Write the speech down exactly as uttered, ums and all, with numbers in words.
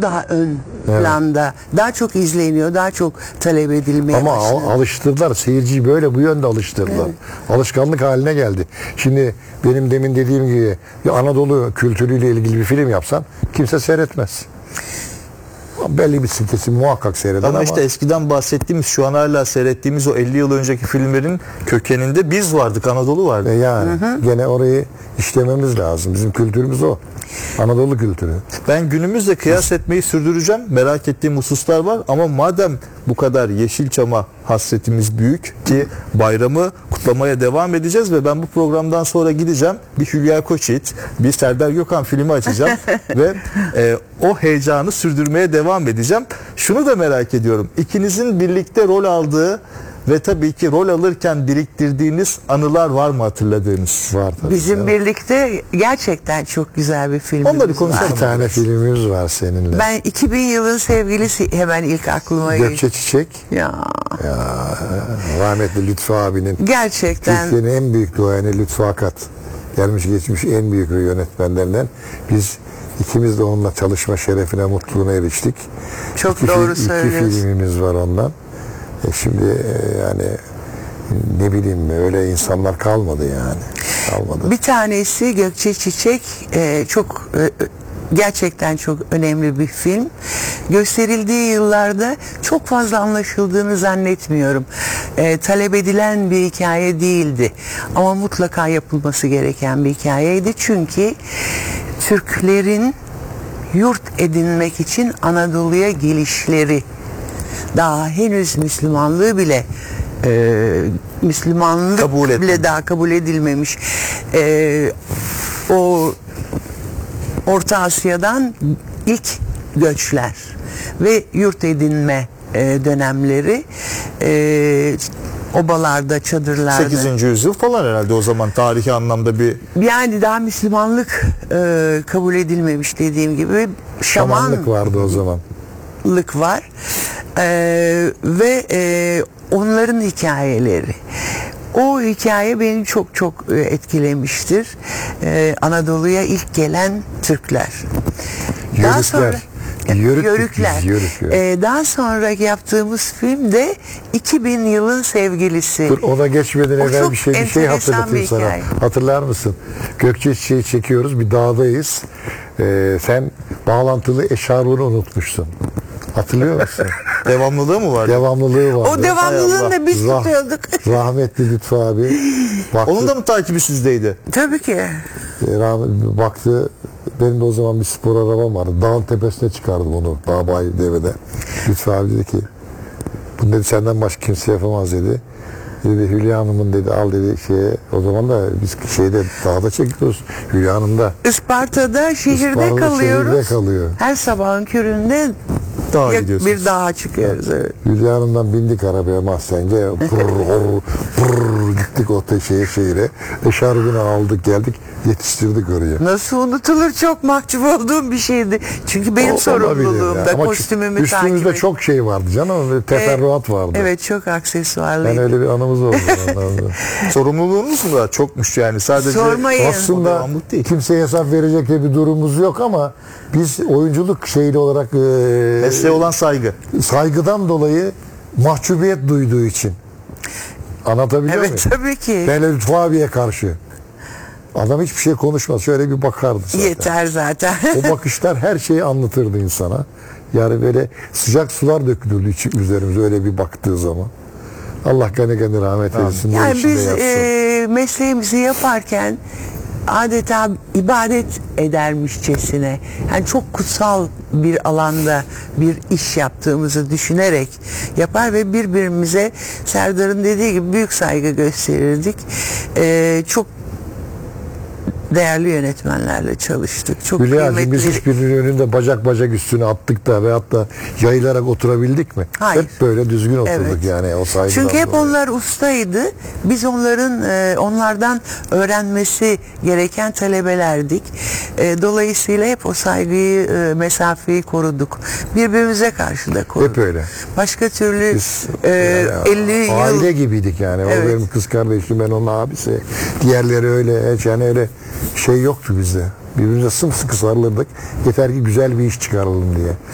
daha ön planda. Daha çok izleniyor, daha çok talep edilmeye Ama başladı. al- alıştırdılar. Seyirciyi böyle bu yönde alıştırdılar. Alışkanlık haline geldi. Şimdi benim demin dediğim gibi bir Anadolu kültürüyle ilgili bir film yapsan kimse seyretmez. Belli bir kesim muhakkak seyreder Ama ama, işte eskiden bahsettiğimiz, şu an hala seyrettiğimiz o elli yıl önceki filmlerin kökeninde biz vardık, Anadolu vardı. e yani gene orayı işlememiz lazım. Bizim kültürümüz o. Anadolu kültürü. Ben günümüzle kıyas etmeyi sürdüreceğim. Merak ettiğim hususlar var ama madem bu kadar Yeşilçam'a hasretimiz büyük ki bayramı kutlamaya devam edeceğiz ve ben bu programdan sonra gideceğim, bir Hülya Koçyiğit, bir Serdar Gökhan filmi açacağım ve e, o heyecanı sürdürmeye devam edeceğim. Şunu da merak ediyorum. İkinizin birlikte rol aldığı ve tabii ki rol alırken biriktirdiğiniz anılar var mı hatırladığınız? Var tabii. Bizim Evet. birlikte gerçekten çok güzel bir filmimiz Onları konuşalım. Bir tane filmimiz var seninle. Ben iki bin yılın sevgilisi hemen ilk aklıma Gökçe geliyor. Çiçek. Ya Ya, rahmetli Lütfü abinin. gerçekten Türkiye'nin en büyük duayeni Lütfü Akat. Gelmiş geçmiş en büyük yönetmenlerinden. Biz ikimiz de onunla çalışma şerefine, mutluluğuna eriştik. çok İki doğru fil- iki söylüyorsun. filmimiz var ondan. E şimdi e, yani ne bileyim öyle insanlar kalmadı yani. Kalmadı. Bir tanesi Gökçe Çiçek, e, çok e, gerçekten çok önemli bir film. Gösterildiği yıllarda çok fazla anlaşıldığını zannetmiyorum. E, talep edilen bir hikaye değildi. Ama mutlaka yapılması gereken bir hikayeydi. Çünkü Türklerin yurt edinmek için Anadolu'ya gelişleri, daha henüz Müslümanlığı bile e, Müslümanlık Kabul bile etmemiş. daha kabul edilmemiş. E, o Orta Asya'dan ilk göçler ve yurt edinme e, dönemleri, e, obalarda, çadırlarda. sekizinci yüzyıl falan herhalde o zaman tarihi anlamda bir Yani daha Müslümanlık e, kabul edilmemiş dediğim gibi. Şaman Şamanlık vardı o zaman. lık var. Ee, ve e, onların hikayeleri. O hikaye beni çok çok e, etkilemiştir. Ee, Anadolu'ya ilk gelen Türkler. Yörükler. Yörük Yörükler. biz, yörük, yörük. Ee, daha sonra yaptığımız film de iki bin yılın sevgilisi. Dur ona geçmeden O evvel çok bir şey bir şey enteresan hatırlatayım bir sana. hikaye. Hatırlar mısın? Gökçe Çiçeği çekiyoruz. Bir dağdayız. Ee, sen bağlantılı eşarbını unutmuşsun. Hatırlıyor musun? devamlılığı mı var? Devamlılığı vardı. O devamlılığını Allah. da biz Rah- tutuyorduk. Rahmetli Lütfü abi baktı, Onun da mı takibi sizdeydi? Tabii ki. e, rahmet- baktı benim de o zaman bir spor arabam vardı. Dağın tepesine çıkardım onu. Dağ bay devede. Lütfü abi dedi ki bunu dedi senden başka kimse yapamaz dedi. Dedi Hülya Hanım'ın dedi al dedi şeye o zaman da biz şeyde dağda çekiyoruz. Hülya Hanım da Isparta'da şehirde Isparta'da kalıyoruz. şehirde kalıyor. Her sabahın köründe Dağa yak- gidiyorsunuz. bir dağa çıkıyoruz. Evet. Hülya Hanım'dan bindik arabaya Mahsence. Pırr, hor, pırr, gittik o te- şeye şehire. Eşarbını aldık geldik yetiştirdik oraya. Nasıl unutulur, çok mahcup olduğum bir şeydi. Çünkü benim O- sorumluluğumda olabilir ya. Ama kostümümü takip üstümüzde et- çok şey vardı canım. Teferruat vardı. Evet, çok aksesuarlıydı. Ben öyle bir anımız oldu. ondan. Sorumluluğunuz mu da çokmuş yani sadece Sormayın. Aslında devamlık değil. kimseye hesap verecek bir durumumuz yok ama biz oyunculuk şeyli olarak e, mesleğe olan saygı. saygıdan dolayı mahcubiyet duyduğu için. Anlatabiliyor muyum? Evet, tabii ki. Ben Lütfü abiye karşı. Adam hiçbir şey konuşmaz. Şöyle bir bakardı zaten. Yeter zaten. O bakışlar her şeyi anlatırdı insana. Yani böyle sıcak sular dökülürdü içi- üzerimize öyle bir baktığı zaman. Allah gani gani rahmet eylesin. nur Yani içinde biz yatsın. e, mesleğimizi yaparken adeta ibadet edermişçesine, yani çok kutsal bir alanda bir iş yaptığımızı düşünerek yapar ve birbirimize, Serdar'ın dediği gibi, büyük saygı gösterirdik. E, çok değerli yönetmenlerle çalıştık. Çok Hülya'cığım kıymetli. biz hiçbirinin önünde bacak bacak üstüne attık da veyahut da yayılarak oturabildik mi? Hayır. Hep böyle düzgün oturduk Evet. yani o saygıdan Çünkü hep dolayı. onlar ustaydı. Biz onların e, onlardan öğrenmesi gereken talebelerdik. E, dolayısıyla hep o saygıyı, e, mesafeyi koruduk. Birbirimize karşı da koruduk. Hep öyle. Başka türlü Biz e, yani elli aile yıl gibiydik yani. Evet. O benim kız kardeşim, ben onun abisi. Diğerleri öyle. Hiç yani öyle şey yoktu bizde. Birbirimize sımsıkı sarılırdık. Yeter ki güzel bir iş çıkaralım diye.